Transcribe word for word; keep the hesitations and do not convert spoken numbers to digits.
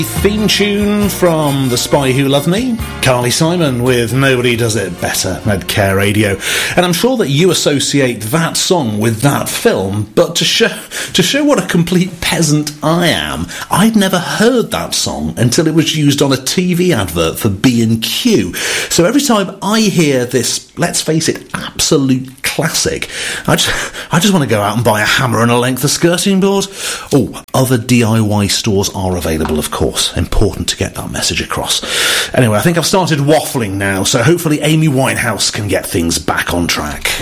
Theme tune from The Spy Who Loved Me, Carly Simon with Nobody Does It Better at Care Radio. And I'm sure that you associate that song with that film, but to show to show what a complete peasant I am, I'd never heard that song until it was used on a T V advert for B and Q. So every time I hear this, let's face it, absolute classic, I just, I just want to go out and buy a hammer and a length of skirting board. Oh, other D I Y stores are available, of course. Important to get that message across. Anyway, I think I've started waffling now, so hopefully Amy Winehouse can get things back on track.